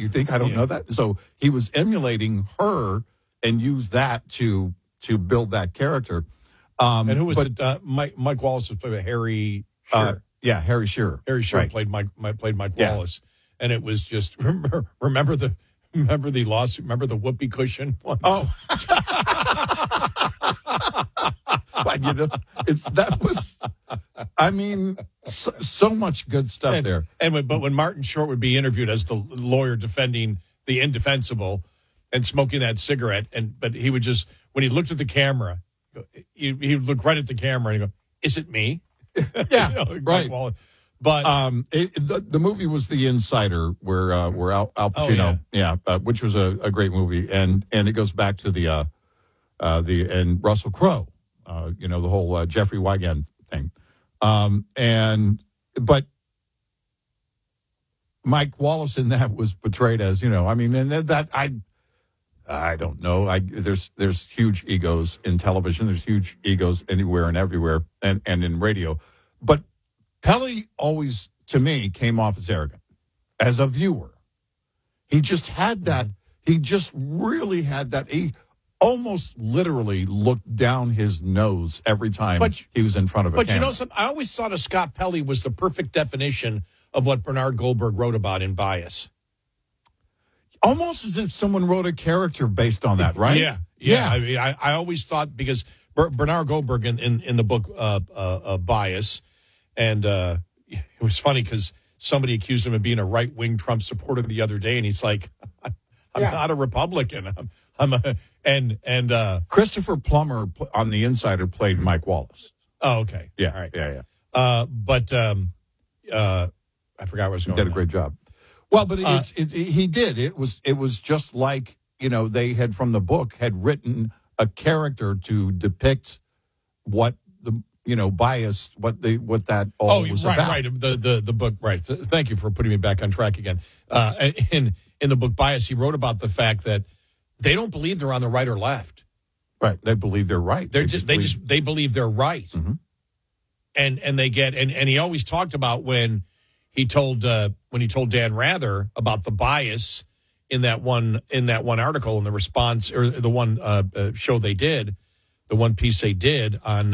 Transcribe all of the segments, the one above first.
You think I don't know that? So he was emulating her and used that to build that character. And who was it? Mike Wallace was played by Harry Shearer. Harry Shearer. Harry Shearer played Mike Wallace, and it was just remember the lawsuit. Remember the whoopee cushion one? Oh, so much good stuff there. But when Martin Short would be interviewed as the lawyer defending the indefensible and smoking that cigarette, but he would just, when he looked at the camera, he would look right at the camera and he'd go, "Is it me?" Yeah, right. But the movie was The Insider, where Al Pacino, which was a great movie, and it goes back to the and Russell Crowe, the whole Jeffrey Wigand thing, but Mike Wallace in that was portrayed as, I don't know. There's huge egos in television. There's huge egos anywhere and everywhere, and in radio. But Pelly always, to me, came off as arrogant as a viewer. He just had that. He just really had that. He almost literally looked down his nose every time he was in front of a camera. But you know something? I always thought of Scott Pelly was the perfect definition of what Bernard Goldberg wrote about in Bias. Almost as if someone wrote a character based on that, right? Yeah. I mean, I always thought, because Bernard Goldberg in the book Bias, and it was funny because somebody accused him of being a right-wing Trump supporter the other day, and he's like, "I'm not a Republican. Christopher Plummer on The Insider played Mike Wallace. Oh, okay. Yeah. All right. Yeah. But I forgot what I was going. Did a great job. Well, but he did. It was just like, they had, from the book, had written a character to depict what the bias, what that all was about. Right. The book, right. Thank you for putting me back on track again. In the book Bias, he wrote about the fact that they don't believe they're on the right or left. Right. They believe they're right. They believe they're right. Mm-hmm. And they get, and he always talked about when he told Dan Rather about the bias in that one article, in the response, or the one show they did, the one piece they did on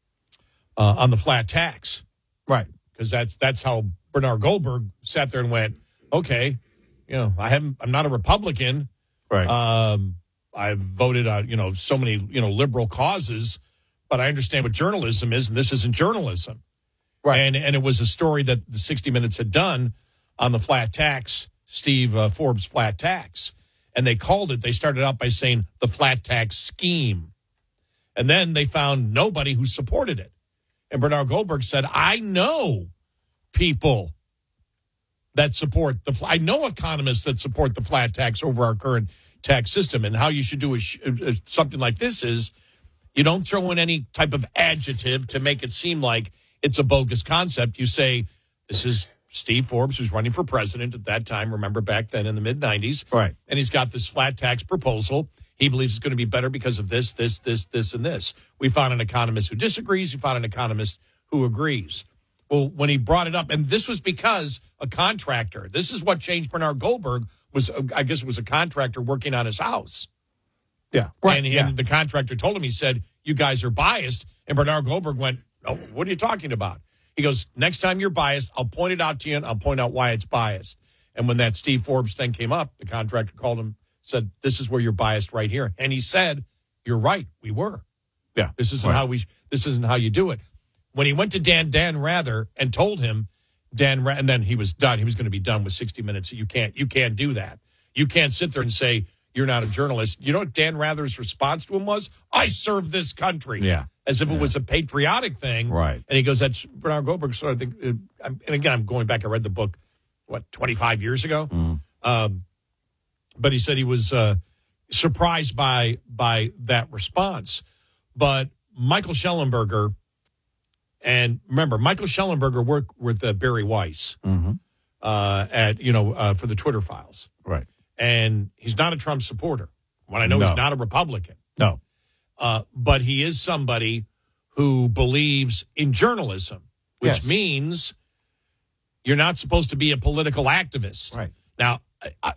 the flat tax, right? Because that's how Bernard Goldberg sat there and went, okay, I'm not a Republican, right? I've voted on so many liberal causes, but I understand what journalism is, and this isn't journalism. Right. And it was a story that the 60 Minutes had done on the flat tax, Steve Forbes' flat tax. And they started out by saying the flat tax scheme. And then they found nobody who supported it. And Bernard Goldberg said, I know people that support I know economists that support the flat tax over our current tax system. And how you should do something like this is you don't throw in any type of adjective to make it seem like it's a bogus concept. You say, this is Steve Forbes, who's running for president at that time. Remember back then in the mid-'90s. Right. And he's got this flat tax proposal. He believes it's going to be better because of this, and this. We found an economist who disagrees. We found an economist who agrees. Well, when he brought it up, and this was because a contractor, this is what changed Bernard Goldberg, I guess it was a contractor working on his house. Yeah. Right. And the contractor told him, he said, you guys are biased. And Bernard Goldberg went, "Oh, what are you talking about?" He goes, "Next time you're biased, I'll point it out to you, and I'll point out why it's biased." And when that Steve Forbes thing came up, the contractor called him, said, "This is where you're biased right here." And he said, "You're right, we were. Yeah, this isn't how you do it." When he went to Dan Rather and told him, and then he was done. He was going to be done with 60 Minutes. So you can't do that. You can't sit there and say you're not a journalist. You know what Dan Rather's response to him was? "I serve this country." Yeah. As if it was a patriotic thing. Right. And he goes, that's Bernard Goldberg sort of thing. And again, I'm going back. I read the book, 25 years ago? Mm. But he said he was surprised by that response. But Michael Schellenberger, and remember, Michael Schellenberger worked with Barry Weiss for the Twitter files. Right. And he's not a Trump supporter. When I know he's not a Republican. No. But he is somebody who believes in journalism, which means you're not supposed to be a political activist. Right. Now,